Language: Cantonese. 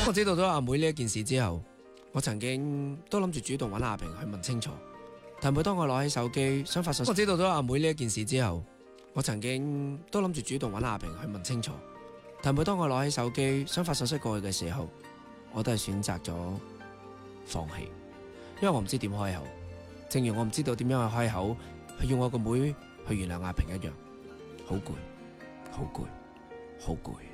我知道咗阿妹呢一件事之後，我曾經都諗住主動揾阿平去問清楚，但每當我攞起手機想發信息，我知道咗阿妹呢一件事之後，我曾經都諗住主動揾阿平去問清楚，但每當我攞起手機想發信息過去嘅時候，我都係選擇咗放棄，因為我唔知點開口，正如我唔知道點樣去開口去要我個妹去原諒阿平一樣，好攰，好攰，好攰。